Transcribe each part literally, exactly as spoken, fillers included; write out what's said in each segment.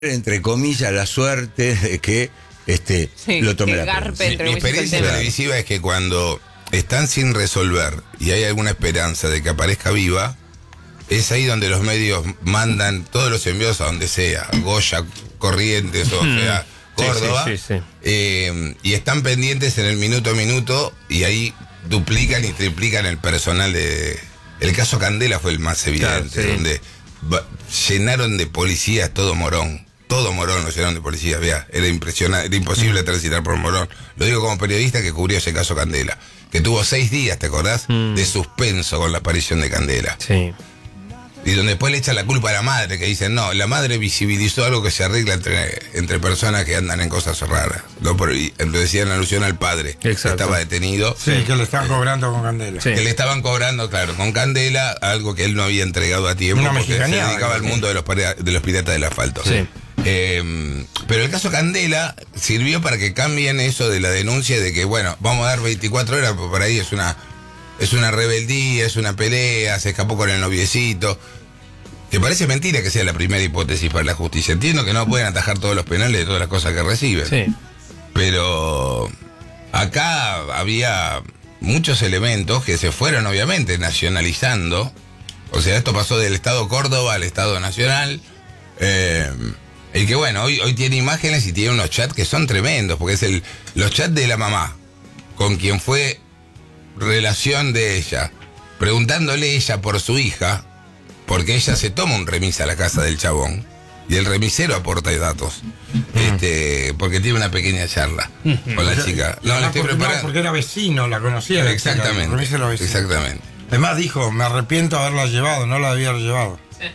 entre comillas, la suerte de que este, sí, lo tome que la garpe prensa. entre Mi comillas, experiencia el tema. televisiva es que cuando están sin resolver y hay alguna esperanza de que aparezca viva, es ahí donde los medios mandan todos los envíos a donde sea, Goya, Corrientes, o sea, Córdoba, Sí, sí, sí, sí. Eh, y están pendientes en el minuto a minuto y ahí duplican y triplican el personal de... El caso Candela fue el más evidente, Claro, sí. donde va- llenaron de policías todo Morón. Todo Morón lo llenaron de policías, vea, era impresionante, era imposible transitar por Morón. Lo digo como periodista que cubrió ese caso Candela, que tuvo seis días, ¿te acordás? Mm. De suspenso con la aparición de Candela. Sí. Y donde después le echan la culpa a la madre, que dicen, no, la madre visibilizó algo que se arregla entre, entre personas que andan en cosas raras. Lo, por- y lo decían en alusión al padre, que Exacto. estaba detenido. Sí, que le están cobrando con Candela. Sí. Que le estaban cobrando, claro, con Candela, algo que él no había entregado a tiempo, Una porque se mexicaneada, dedicaba al sí. mundo de los, pare- de los piratas del asfalto. Sí. Eh, pero el caso Candela sirvió para que cambien eso de la denuncia de que, bueno, vamos a dar veinticuatro horas, porque por ahí es una, es una rebeldía, es una pelea, se escapó con el noviecito. Que parece mentira que sea la primera hipótesis para la justicia. Entiendo que no pueden atajar todos los penales de todas las cosas que reciben. Sí. Pero acá había muchos elementos que se fueron obviamente nacionalizando. O sea, esto pasó del Estado Córdoba al Estado Nacional. Eh, y que bueno, hoy, hoy tiene imágenes y tiene unos chats que son tremendos, porque es el los chats de la mamá, con quien fue relación de ella, preguntándole ella por su hija, porque ella se toma un remis a la casa del chabón. Y el remisero aporta datos. Este, porque tiene una pequeña charla con la chica. No, le Ah, estoy porque, no, preparando. porque era vecino, la conocía. la chica, Exactamente. el permiso de los vecinos. Exactamente. Además dijo, me arrepiento de haberla llevado, no la había llevado.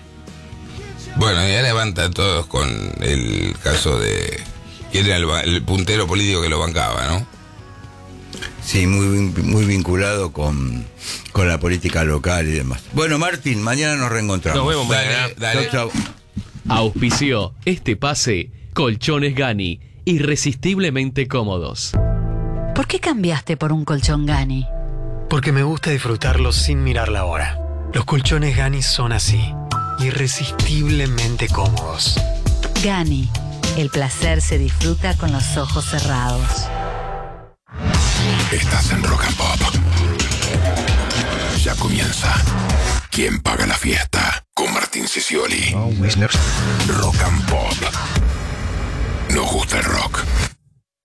Bueno, ya levanta todos con el caso de quién era el, ba- el puntero político que lo bancaba, ¿no? Sí, muy, vin- muy vinculado con, con la política local y demás. Bueno, Martín, mañana nos reencontramos. Nos vemos mañana. Dale, dale. Chau, chau. Auspició este pase Colchones Gani, irresistiblemente cómodos. ¿Por qué cambiaste por un colchón Gani? Porque me gusta disfrutarlos sin mirar la hora. Los colchones Gani son así, irresistiblemente cómodos. Gani, el placer se disfruta con los ojos cerrados. Estás en Rock and Pop. Ya comienza. ¿Quién paga la fiesta? Con Martín Sicioli. Rock and Pop. Nos gusta el rock.